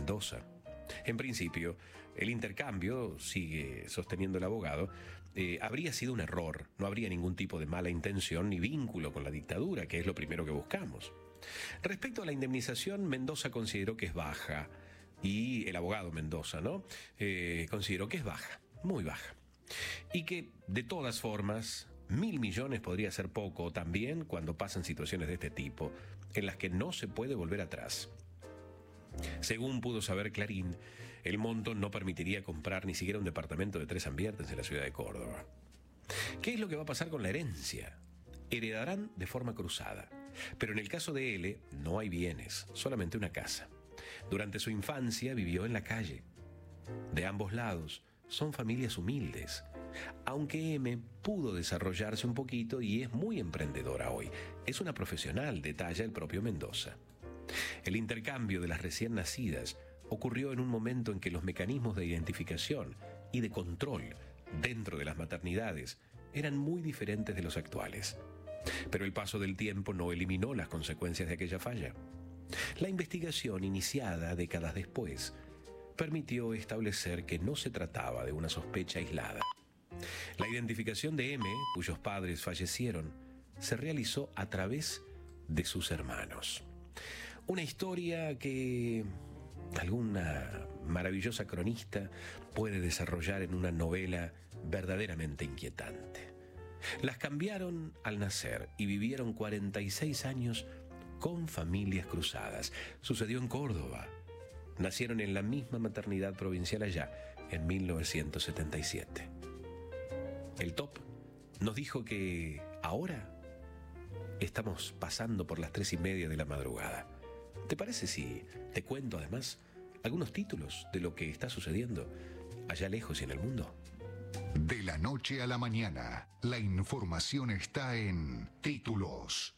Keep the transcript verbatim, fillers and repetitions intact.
Mendoza. En principio, el intercambio, sigue sosteniendo el abogado, eh, habría sido un error, no habría ningún tipo de mala intención ni vínculo con la dictadura, que es lo primero que buscamos. Respecto a la indemnización, Mendoza consideró que es baja, y el abogado Mendoza, ¿no? Eh, consideró que es baja, muy baja. Y que, de todas formas, mil millones podría ser poco también cuando pasan situaciones de este tipo, en las que no se puede volver atrás. Según pudo saber Clarín, el monto no permitiría comprar ni siquiera un departamento de tres ambientes en la ciudad de Córdoba. ¿Qué es lo que va a pasar con la herencia? Heredarán de forma cruzada, pero en el caso de L no hay bienes, solamente una casa. Durante su infancia vivió en la calle. De ambos lados son familias humildes, aunque M pudo desarrollarse un poquito y es muy emprendedora hoy. Es una profesional, detalla el propio Mendoza. El intercambio de las recién nacidas ocurrió en un momento en que los mecanismos de identificación y de control dentro de las maternidades eran muy diferentes de los actuales. Pero el paso del tiempo no eliminó las consecuencias de aquella falla. La investigación, iniciada décadas después, permitió establecer que no se trataba de una sospecha aislada. La identificación de M, cuyos padres fallecieron, se realizó a través de sus hermanos. Una historia que alguna maravillosa cronista puede desarrollar en una novela verdaderamente inquietante. Las cambiaron al nacer y vivieron cuarenta y seis años con familias cruzadas. Sucedió en Córdoba. Nacieron en la misma maternidad provincial allá, en mil novecientos setenta y siete. El Top nos dijo que ahora estamos pasando por las tres y media de la madrugada. ¿Te parece si te cuento además algunos títulos de lo que está sucediendo allá lejos y en el mundo? De la noche a la mañana, la información está en Títulos.